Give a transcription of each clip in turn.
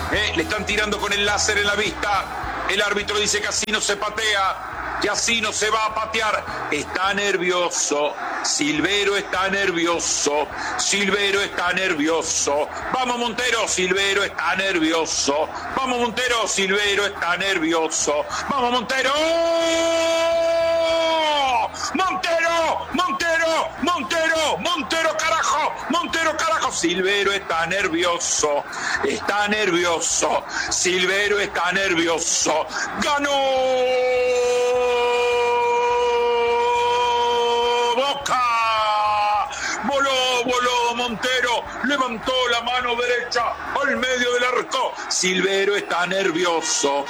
Le están tirando con el láser en la vista. El árbitro dice que así no se patea, que así no se va a patear. Está nervioso. Silvero está nervioso. Silvero está nervioso. Vamos Montero, Silvero está nervioso. Vamos Montero, Silvero está nervioso. Vamos Montero. Montero, Montero, Montero, Montero carajo, Montero carajo. Silvero está nervioso. Está nervioso. Silvero está nervioso. ¡Ganó! Voló Montero, levantó la mano derecha al medio del arco. Silvero está nervioso.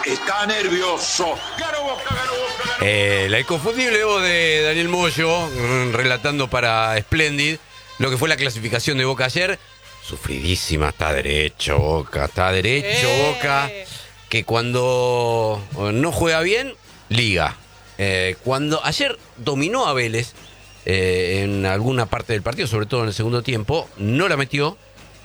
Ganó Boca. La inconfundible voz de Daniel Moyo, relatando para Splendid lo que fue la clasificación de Boca ayer. Sufridísima, está derecho Boca, que cuando no juega bien, liga. Cuando ayer dominó a Vélez, en alguna parte del partido, sobre todo en el segundo tiempo, no la metió,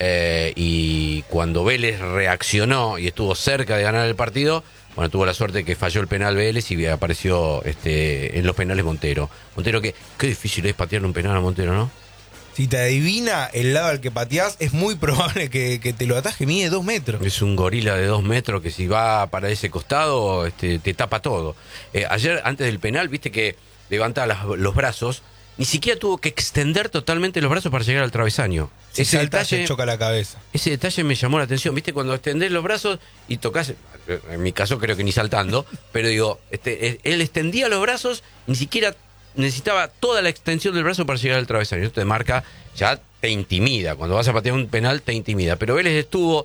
y cuando Vélez reaccionó y estuvo cerca de ganar el partido, bueno, tuvo la suerte que falló el penal Vélez y apareció en los penales Montero. Montero, qué difícil es patearle un penal a Montero, ¿no? Si te adivina el lado al que pateás, es muy probable que te lo ataje. Mide 2 metros. Es un gorila de 2 metros que si va para ese costado te tapa todo. Ayer, antes del penal, viste que levantaba los brazos. Ni siquiera tuvo que extender totalmente los brazos para llegar al travesaño. Si ese detalle choca la cabeza. Ese detalle me llamó la atención. ¿Viste? Cuando extendés los brazos y tocas, en mi caso creo que ni saltando, pero digo, él extendía los brazos, ni siquiera necesitaba toda la extensión del brazo para llegar al travesaño. Esto te marca, ya te intimida. Cuando vas a patear un penal, te intimida. Pero Vélez estuvo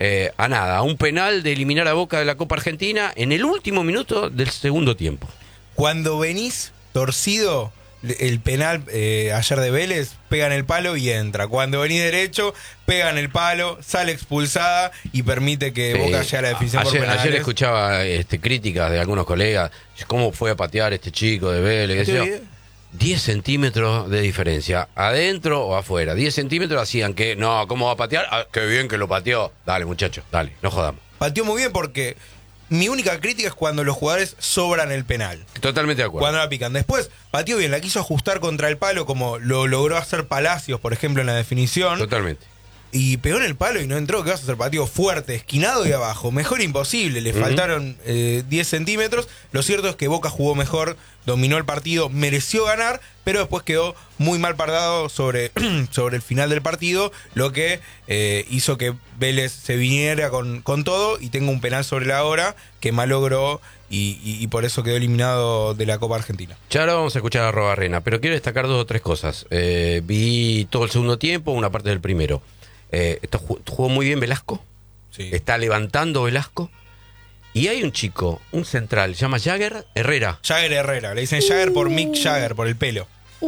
a un penal de eliminar a Boca de la Copa Argentina en el último minuto del segundo tiempo. Cuando venís torcido, el penal ayer de Vélez, pega en el palo y entra. Cuando venís derecho, pega en el palo, sale expulsada y permite que Boca llegue a la definición por penales. Ayer escuchaba críticas de algunos colegas. ¿Cómo fue a patear este chico de Vélez? 10 centímetros de diferencia, adentro o afuera. 10 centímetros hacían que, no, ¿cómo va a patear? Ah, qué bien que lo pateó. Dale, muchachos, dale, no jodamos. Pateó muy bien porque mi única crítica es cuando los jugadores sobran el penal. Totalmente de acuerdo. Cuando la pican. Después, pateó bien, la quiso ajustar contra el palo como lo logró hacer Palacios, por ejemplo, en la definición. Totalmente. Y pegó en el palo y no entró. ¿Qué vas a hacer? Pateo fuerte, esquinado y abajo. Mejor imposible. Le faltaron 10 centímetros. Lo cierto es que Boca jugó mejor, dominó el partido, mereció ganar, pero después quedó muy mal parado sobre el final del partido, lo que hizo que Vélez se viniera con todo y tenga un penal sobre la hora que malogró y por eso quedó eliminado de la Copa Argentina. Ya ahora vamos a escuchar a Robarrena, pero quiero destacar 2 o 3 cosas. Vi todo el segundo tiempo, una parte del primero. Jugó muy bien Velasco. Sí. Está levantando Velasco. Y hay un chico, un central, se llama Jagger Herrera. Jagger Herrera, le dicen Jagger por Mick Jagger, por el pelo.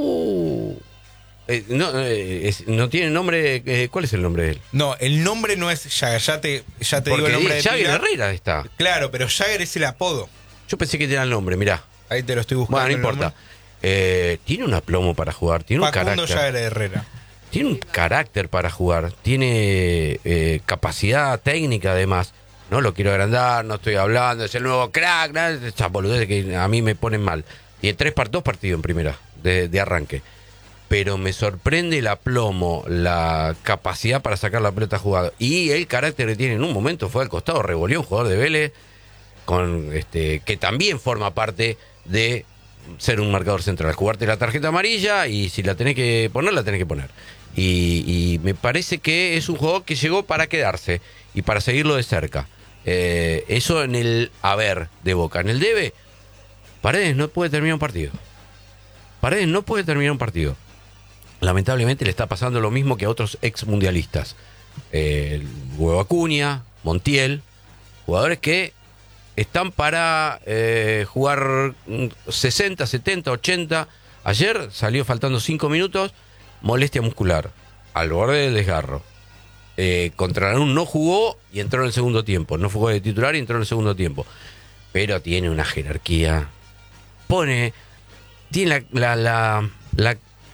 No tiene nombre. ¿Cuál es el nombre de él? No, el nombre no es Jagger, ya te digo el nombre de Jagger Herrera está. Claro, pero Jagger es el apodo. Yo pensé que era el nombre, mirá. Ahí te lo estoy buscando. Bueno, no importa. Tiene un aplomo para jugar, tiene Facundo un carácter. Jagger Herrera. Tiene un carácter para jugar, tiene capacidad técnica además. No lo quiero agrandar, no estoy hablando, es el nuevo crack, esas boludeces que a mí me ponen mal. Tiene 2 partidos en primera, de arranque. Pero me sorprende el aplomo, la capacidad para sacar la pelota jugada. Y el carácter que tiene. En un momento fue al costado, revolvió un jugador de Vélez, que también forma parte de ser un marcador central. Jugarte la tarjeta amarilla y si la tenés que poner, la tenés que poner. Y me parece que es un jugador que llegó para quedarse y para seguirlo de cerca. Eso en el haber de Boca. En el debe, Paredes no puede terminar un partido. Paredes no puede terminar un partido. Lamentablemente le está pasando lo mismo que a otros ex mundialistas. Hugo Acuña, Montiel, jugadores que están para jugar 60, 70, 80. Ayer salió faltando 5 minutos, molestia muscular, al borde del desgarro. Contra Lanús no jugó y entró en el segundo tiempo. No jugó de titular y entró en el segundo tiempo. Pero tiene una jerarquía. Tiene la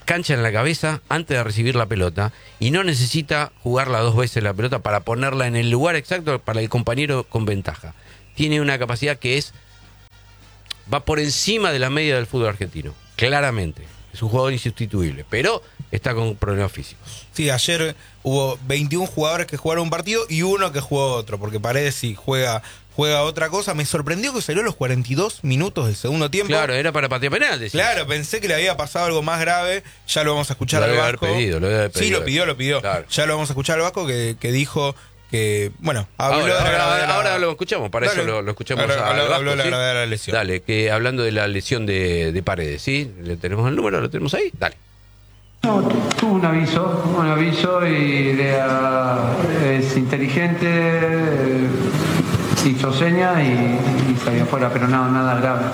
cancha en la cabeza antes de recibir la pelota y no necesita jugarla 2 veces la pelota para ponerla en el lugar exacto para el compañero con ventaja. Tiene una capacidad que va por encima de la media del fútbol argentino, claramente. Es un jugador insustituible, pero está con problemas físicos. Sí, ayer hubo 21 jugadores que jugaron un partido y uno que jugó otro, porque Paredes sí juega otra cosa. Me sorprendió que salió a los 42 minutos del segundo tiempo. Claro, era para patear penal, decís. Claro, pensé que le había pasado algo más grave. Ya lo vamos a escuchar Lo al debe haber Vasco. pedido, lo debe haber pedido. Sí, lo pidió. Claro. Ya lo vamos a escuchar al Vasco que dijo que, bueno, habló ahora lo escuchamos, para Dale. eso lo escuchamos al Habló Vasco, de la ¿sí? gravedad de la lesión. Dale, que hablando de la lesión de Paredes, ¿sí? ¿Le tenemos el número? ¿Lo tenemos ahí? Dale. No, tuvo un aviso y es inteligente, hizo señas y salió afuera, pero nada grave.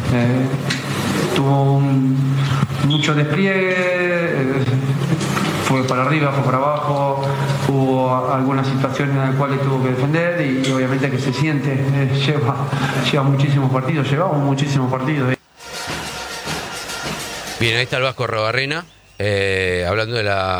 Tuvo mucho despliegue, fue para arriba, fue para abajo, hubo algunas situaciones en las cuales tuvo que defender y obviamente que se siente, lleva muchísimos partidos, llevamos muchísimos partidos. Bien, ahí está el Vasco Arrobarrena, hablando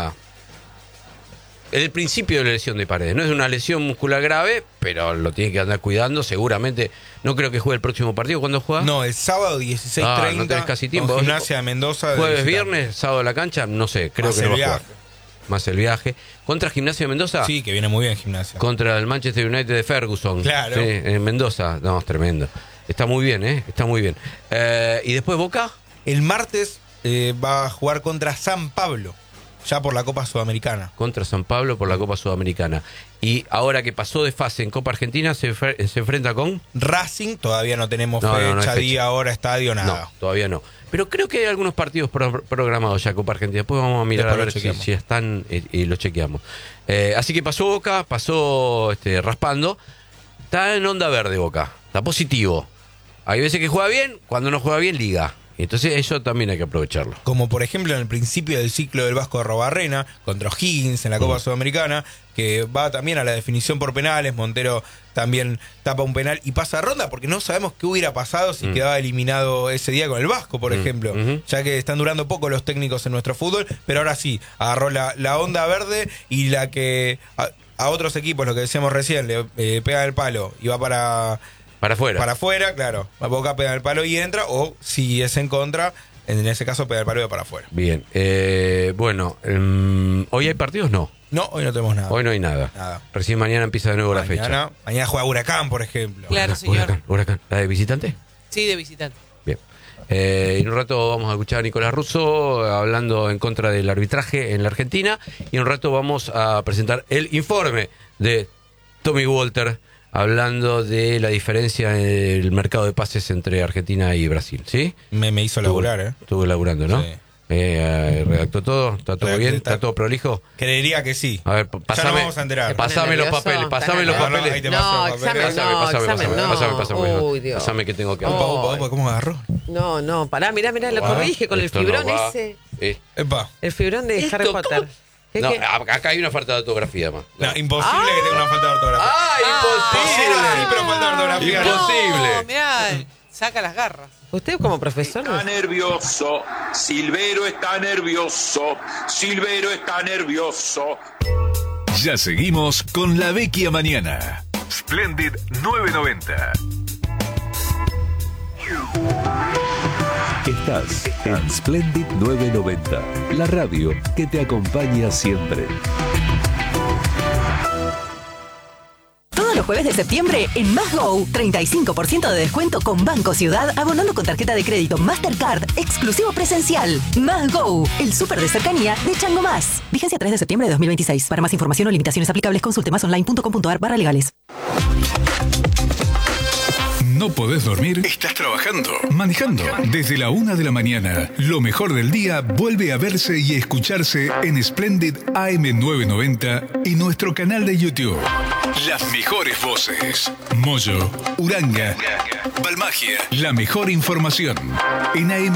del principio de la lesión de Paredes. No es una lesión muscular grave, pero lo tiene que andar cuidando. Seguramente, no creo que juegue el próximo partido. ¿Cuándo juega? No, el sábado 16:30. No tenés casi tiempo. Con Gimnasia de Mendoza. Jueves, viernes, sábado a la cancha, no sé, creo que no va a jugar. Más el viaje. ¿Contra Gimnasia de Mendoza? Sí, que viene muy bien Gimnasia. Contra el Manchester United de Ferguson. Claro. Sí, en Mendoza. No, es tremendo. Está muy bien, está muy bien. ¿Y después Boca? El martes va a jugar contra San Pablo, ya por la Copa Sudamericana. Contra San Pablo por la Copa Sudamericana. Y ahora que pasó de fase en Copa Argentina, se enfrenta con Racing. Todavía no tenemos fecha, día, hora, estadio, nada. No, todavía no. Pero creo que hay algunos partidos programados ya Copa Argentina. Después vamos a mirar a ver si están y los chequeamos. Así que pasó Boca, pasó raspando. Está en onda verde Boca. Está positivo. Hay veces que juega bien, cuando no juega bien, liga. Entonces eso también hay que aprovecharlo. Como por ejemplo en el principio del ciclo del Vasco Arrobarrena contra O'Higgins en la Copa Sudamericana, que va también a la definición por penales. Montero también tapa un penal y pasa a ronda, porque no sabemos qué hubiera pasado si quedaba eliminado ese día con el Vasco, por ejemplo. Ya que están durando poco los técnicos en nuestro fútbol, pero ahora sí, agarró la onda verde y la que a otros equipos, lo que decíamos recién, le pega el palo y va para afuera. Para afuera, claro. La Boca pega el palo y entra, o si es en contra, en ese caso pega el palo y va para afuera. Bien. Bueno, ¿hoy hay partidos? No. No, hoy no tenemos nada. Hoy no hay nada. Recién mañana empieza de nuevo la fecha. Mañana juega Huracán, por ejemplo. Claro, señor. Huracán. ¿La de visitante? Sí, de visitante. Bien. En un rato vamos a escuchar a Nicolás Russo hablando en contra del arbitraje en la Argentina. Y en un rato vamos a presentar el informe de Tommy Walter, hablando de la diferencia en el mercado de pases entre Argentina y Brasil, ¿sí? Me hizo laburar, Estuvo laburando, ¿no? Sí. ¿Redactó todo? ¿Está todo bien? ¿Está todo prolijo? Creería que sí. A ver, pasame, ya nos vamos a enterar. Pasame los papeles, pasame los papeles. Pasame que tengo que hablar. ¿Cómo agarró? No, pará, mirá, lo corrige con el fibrón ese. El fibrón de Harry Potter. No, acá hay una falta de ortografía más. No, imposible que tenga una falta de ortografía. Imposible. Sí, pero falta de ortografía. Imposible. No, mirá, saca las garras. Usted como profesor está nervioso. Silvero está nervioso. Silvero está nervioso. Ya seguimos con La Vecchia Mañana. Splendid 990. Estás en Splendid 990, la radio que te acompaña siempre. Todos los jueves de septiembre en Más Go, 35% de descuento con Banco Ciudad, abonando con tarjeta de crédito Mastercard, exclusivo presencial. Más Go, el súper de cercanía de Chango Más. Vigencia 3 de septiembre de 2026. Para más información o limitaciones aplicables, consulte masonline.com.ar/legales. ¿No podés dormir? ¿Estás trabajando? ¿Manejando? Desde la 1 de la mañana, lo mejor del día vuelve a verse y escucharse en Splendid AM990 y nuestro canal de YouTube. Las mejores voces. Moyo, Uranga, Balmagia. La mejor información en AM